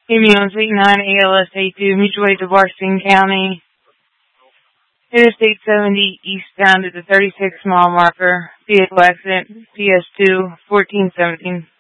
Immunostate 9 ALS 82, mutual aid to Washington County. Interstate 70 eastbound at the 36 mile marker. Vehicle accident, PS2 1417.